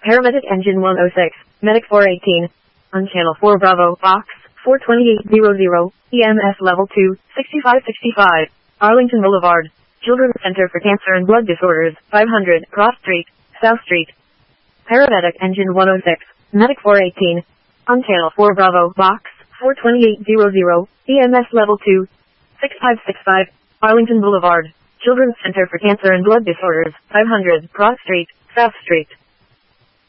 Paramedic Engine 106, Medic 418. On Channel 4 Bravo, Box 42800, EMS Level 2, 6565. Arlington Boulevard, Children's Center for Cancer and Blood Disorders, 500, Cross Street, South Street. Paramedic Engine 106, Medic 418. On Channel 4 Bravo, Box 42800, EMS Level 2, 6565. Arlington Boulevard, Children's Center for Cancer and Blood Disorders, 500, Cross Street, South Street.